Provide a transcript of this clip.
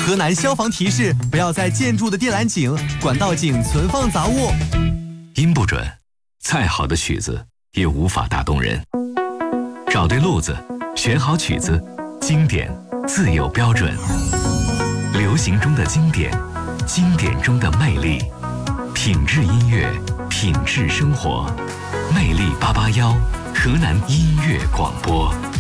河南消防提示：不要在建筑的电缆井、管道井存放杂物。 音不准，再好的曲子也无法打动人。找对路子，选好曲子，经典自有标准。流行中的经典，经典中的魅力，品质音乐，品质生活。魅力881，河南音乐广播。